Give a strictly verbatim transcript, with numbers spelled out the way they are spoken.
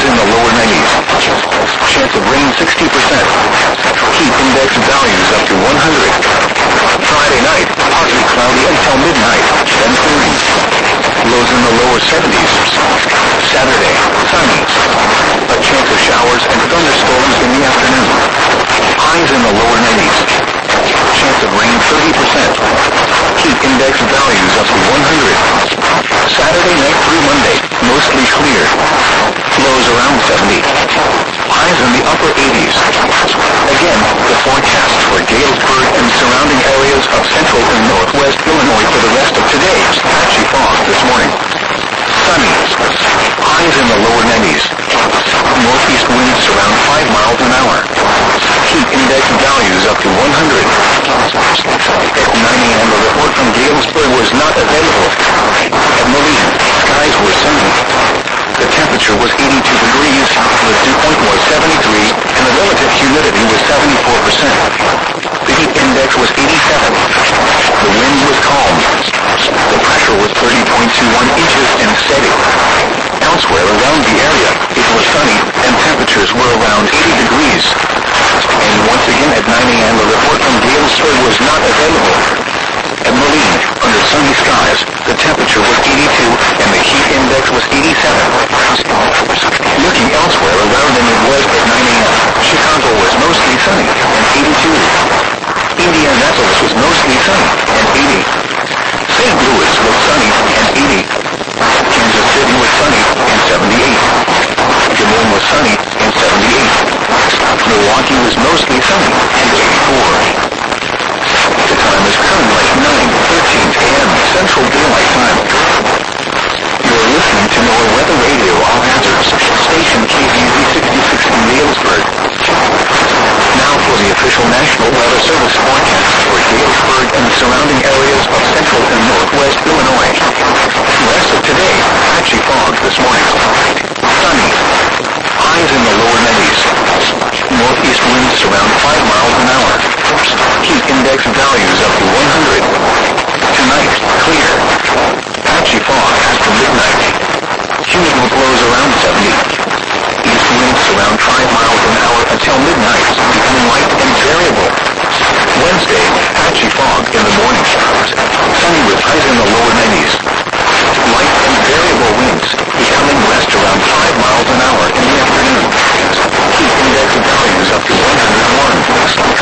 in the lower nineties. Chance of rain sixty percent. Heat index values up to one hundred. Friday night, partly cloudy until midnight, then clearing. Lows in the lower seventies. Saturday, sunny. A chance of showers and thunderstorms in the afternoon. Highs in the lower nineties. Chance of rain thirty percent. Heat index values up to one hundred. Saturday night through Monday, mostly clear. Lows around seventy. Highs in the upper eighties. Again, the forecast for Galesburg and surrounding areas of central and northwest Illinois for the rest of today. Patchy fog this morning. Sunny. Highs in the lower nineties. Northeast winds around five miles an hour. Heat index values up to one hundred. At nine a m the report from Galesburg was not available. At Moline, skies were sunny. The temperature was eighty-two degrees, the dew point was seventy-three, and the relative humidity was seventy-four percent. The heat index was eighty-seven. The wind was calm. The pressure was thirty point two one inches and steady. Elsewhere around the area, it was sunny, and temperatures were around eighty degrees. And once again at nine a m the report from Galesburg was not available. At Moline, under sunny skies, the temperature was eighty-two and the heat index was eighty-seven. Looking elsewhere around the Midwest at nine a m, Chicago was mostly sunny and eighty-two. Indianapolis was mostly sunny and eighty. Saint Louis was sunny and eighty. Kansas City was sunny and seventy-eight. Des Moines was sunny and seventy-eight. Milwaukee was mostly sunny and eighty-four. The time is currently nine thirteen a m Central Daylight Time. You're listening to NOAA Weather Radio All Hazards, station K Z Z sixty-six in Galesburg. Now for the official National Weather Service forecast for Galesburg and the surrounding areas of central and northwest Illinois. Rest of today, patchy fog this morning. Sunny. Highs in the lower nineties. Northeast winds around five miles an hour. Heat index values up to one hundred. Tonight, clear. Patchy fog after midnight. Humid blows around seventy. East winds around five miles an hour until midnight, becoming light and variable. Wednesday, patchy fog in the morning. Sunny with highs in the lower nineties. Light and variable winds, becoming west around five miles an hour in the afternoon. Heat index values up to one hundred one.